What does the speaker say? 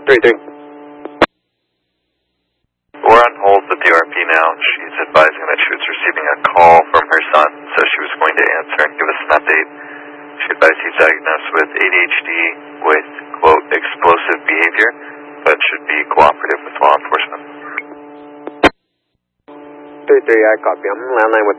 33. We're on hold with the RP now. She's advising that she was receiving a call from her son, so she was going to answer and give us an update. She advised he's diagnosed with ADHD with, quote, explosive behavior, but should be cooperative with law enforcement. 33, I copy. I'm landline with